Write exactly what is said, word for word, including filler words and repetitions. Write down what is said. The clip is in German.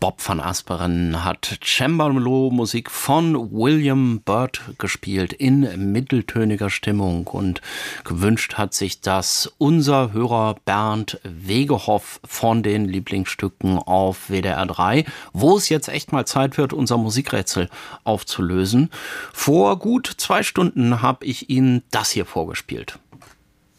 Bob van Asperen hat Cembalo-Musik von William Byrd gespielt in mitteltöniger Stimmung, und gewünscht hat sich das unser Hörer Bernd Wegehoff von den Lieblingsstücken auf W D R drei, wo es jetzt echt mal Zeit wird, unser Musikrätsel aufzulösen. Vor gut zwei Stunden habe ich Ihnen das hier vorgespielt.